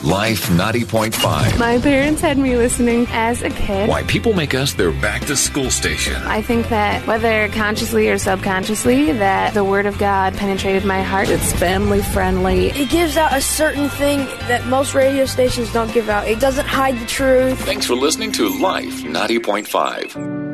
Life 90.5. My parents had me listening as a kid. Why people make us their back-to-school station. I think that whether consciously or subconsciously, that the Word of God penetrated my heart. It's family friendly. It gives out a certain thing that most radio stations don't give out. It doesn't hide the truth. Thanks for listening to Life 90.5.